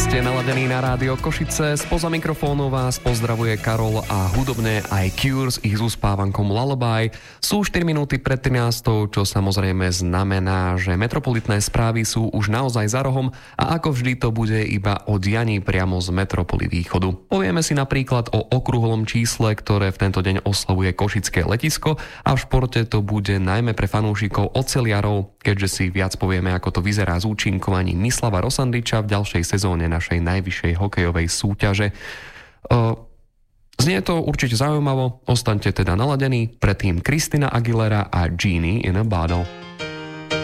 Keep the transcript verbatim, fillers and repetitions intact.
Ste naladení na rádio Košice, spoza mikrofónu vás pozdravuje Karol a hudobne aj Cure s ich uspávankom Lullaby. Sú štyri minúty pred trinástej, čo samozrejme znamená, že metropolitné správy sú už naozaj za rohom a ako vždy to bude iba o dianí priamo z metropoly východu. Povieme si napríklad o okrúhlom čísle, ktoré v tento deň oslavuje košické letisko, a v športe to bude najmä pre fanúšikov oceliarov, keďže si viac povieme, ako to vyzerá s účinkovaním Mislava Rosandiča v ďalšej sezóne našej najvyššej hokejovej súťaže. Znie to určite zaujímavo, ostaňte teda naladení, predtým Christina Aguilera a Genie in a Bottle.